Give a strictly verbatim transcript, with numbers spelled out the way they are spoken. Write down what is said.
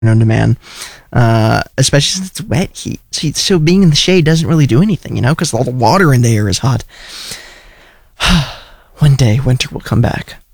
known to man, uh, especially since it's wet heat. So, so being in the shade doesn't really do anything, you know, because all the water in the air is hot. One day, winter will come back.